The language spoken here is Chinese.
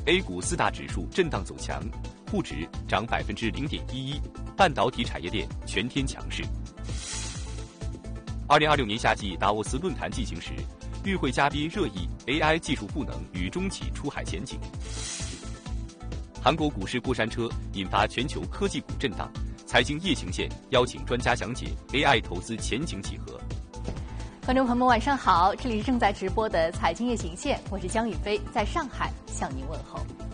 A 股4大指数震荡走强，沪指涨0.11%，半导体产业链全天强势。2026年夏季达沃斯论坛进行时，与会嘉宾热议 AI 技术赋能与中企出海前景。韩国股市过山车引发全球科技股震荡，财经夜行线邀请专家讲解 AI 投资前景几何。 观众朋友们晚上好，这里是正在直播的财经夜行线，我是江宇飞，在上海向您问候。